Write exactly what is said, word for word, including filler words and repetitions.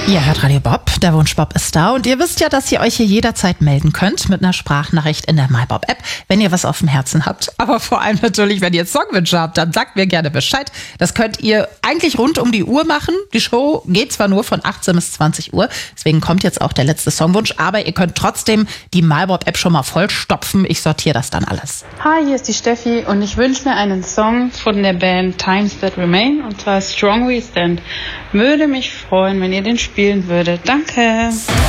Ihr hört Radio Bob, der Wunschbob ist da und ihr wisst ja, dass ihr euch hier jederzeit melden könnt mit einer Sprachnachricht in der MyBob-App, wenn ihr was auf dem Herzen habt. Aber vor allem natürlich, wenn ihr Songwünsche habt, dann sagt mir gerne Bescheid. Das könnt ihr eigentlich rund um die Uhr machen. Die Show geht zwar nur von achtzehn bis zwanzig Uhr, deswegen kommt jetzt auch der letzte Songwunsch, aber ihr könnt trotzdem die MyBob-App schon mal vollstopfen. Ich sortiere das dann alles. Hi, hier ist die Steffi und ich wünsche mir einen Song von der Band Times That Remain und zwar Strong We Stand. Würde mich freuen, wenn ihr den spielen würdet. Danke.